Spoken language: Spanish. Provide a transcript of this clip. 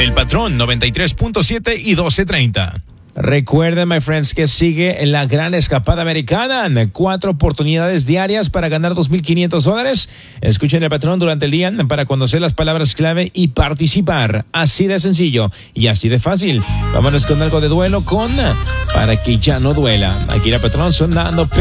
El Patrón 93.7 y 1230. Recuerden, my friends, que sigue en la gran escapada americana. 4 oportunidades diarias para ganar $2,500. Escuchen El Patrón durante el día para conocer las palabras clave y participar. Así de sencillo y así de fácil. Vámonos con algo de duelo para que ya no duela. Aquí El Patrón sonando